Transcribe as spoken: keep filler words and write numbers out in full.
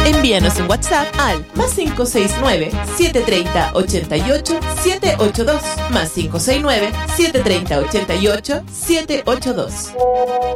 Envíanos un WhatsApp al más cinco seis nueve, siete tres cero, ocho ocho, siete ocho dos, más cinco seis nueve, siete tres cero, ocho ocho, siete ocho dos.